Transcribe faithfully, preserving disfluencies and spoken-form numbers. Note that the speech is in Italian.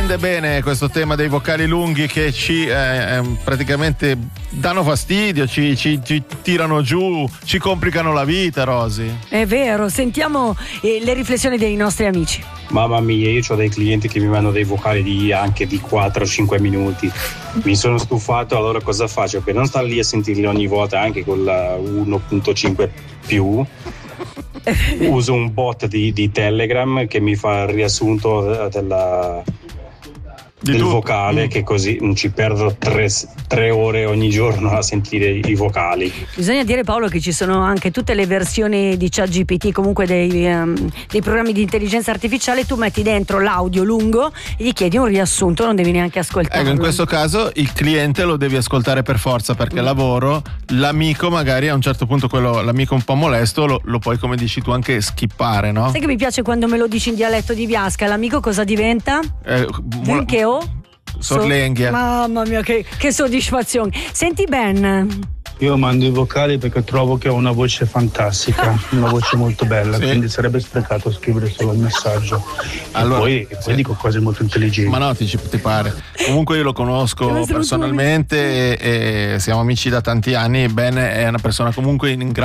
rende bene questo tema dei vocali lunghi che ci eh, praticamente danno fastidio, ci, ci, ci tirano giù, ci complicano la vita, Rosy. È vero, sentiamo eh, le riflessioni dei nostri amici. Mamma mia, io ho dei clienti che mi mandano dei vocali di anche di quattro cinque minuti. Mi sono stufato, allora cosa faccio? Per non stare lì a sentirli ogni volta anche con la uno punto cinque più, uso un bot di, di Telegram che mi fa il riassunto della, del tutto. vocale, mm. che così non ci perdo tre, tre ore ogni giorno a sentire i vocali. Bisogna dire, Paolo, che ci sono anche tutte le versioni di ChatGPT, comunque dei, um, dei programmi di intelligenza artificiale. Tu metti dentro l'audio lungo e gli chiedi un riassunto, non devi neanche ascoltarlo. Ecco, in questo caso il cliente lo devi ascoltare per forza, perché Mm. lavoro, l'amico magari a un certo punto, quello, l'amico un po' molesto, lo, lo puoi, come dici tu, anche skippare, no? Sai che mi piace quando me lo dici in dialetto di Biasca? L'amico cosa diventa? Eh, mola- Che ho? Sorlenghia. Mamma mia, che, che soddisfazione. Senti Ben, Io mando i vocali perché trovo che ho una voce fantastica, una voce molto bella, Sì. quindi sarebbe sprecato scrivere solo un messaggio. Allora, e poi, e poi sì. dico cose molto intelligenti. Ma no, ti, ti pare. Comunque io lo conosco Deve essere un tuo personalmente e, e siamo amici da tanti anni. Ben è una persona comunque in grado